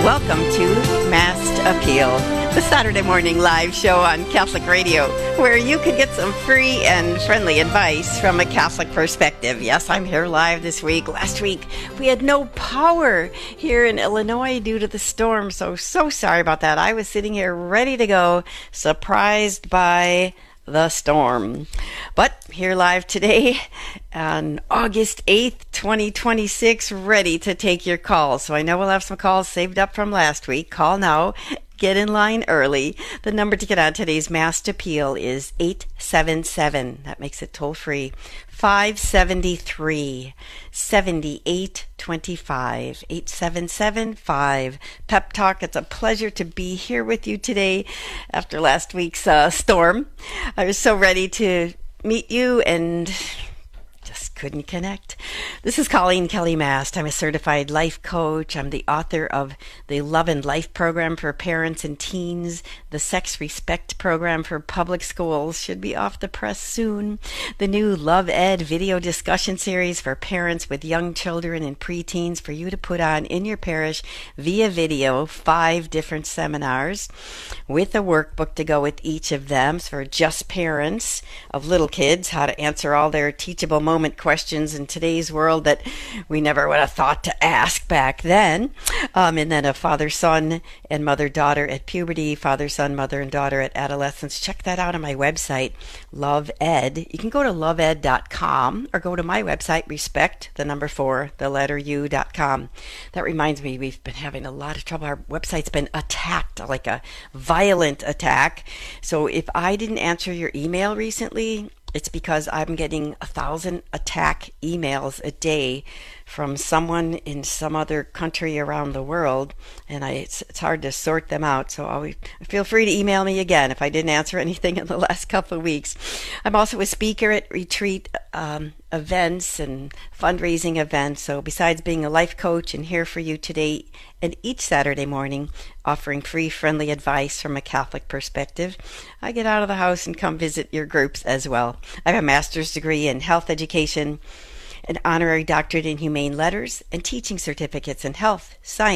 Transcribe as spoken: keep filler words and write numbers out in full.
Welcome to Mast Appeal, the Saturday morning live show on Catholic Radio, where you can get some free and friendly advice from a Catholic perspective. Yes, I'm here live this week. Last week, we had no power here in Illinois due to the storm, so, so sorry about that. I was sitting here ready to go, surprised by the storm. But here live today on August eighth, twenty twenty-six, ready to take your calls. So I know we'll have some calls saved up from last week. Call now. Get in line early. The number to get on today's Mast Appeal is eight seven seven. That makes it toll free. five seven three, seven eight two five. eight seven seven five. Pep Talk. It's a pleasure to be here with you today after last week's uh, storm. I was so ready to meet you and just couldn't connect. This is Colleen Kelly Mast. I'm a certified life coach. I'm the author of the Love and Life program for parents and teens. The Sex Respect program for public schools should be off the press soon. The new Love Ed video discussion series for parents with young children and preteens for you to put on in your parish via video. Five different seminars with a workbook to go with each of them for just parents of little kids, how to answer all their teachable moment questions in today's world that we never would have thought to ask back then. Um, and then a father-son and mother-daughter at puberty, father-son, mother and daughter at adolescence. Check that out on my website, Love Ed. You can go to love ed dot com or go to my website, respect, the number four, the letter U dot com. That reminds me, we've been having a lot of trouble. Our website's been attacked, like a violent attack. So if I didn't answer your email recently, it's because I'm getting a thousand attack emails a day from someone in some other country around the world, and I, it's, it's hard to sort them out. So always, feel free to email me again if I didn't answer anything in the last couple of weeks. I'm also a speaker at retreat um, events and fundraising events. So besides being a life coach and here for you today and each Saturday morning, offering free, friendly advice from a Catholic perspective, I get out of the house and come visit your groups as well. I have a master's degree in health education, an honorary doctorate in humane letters, and teaching certificates in health, science,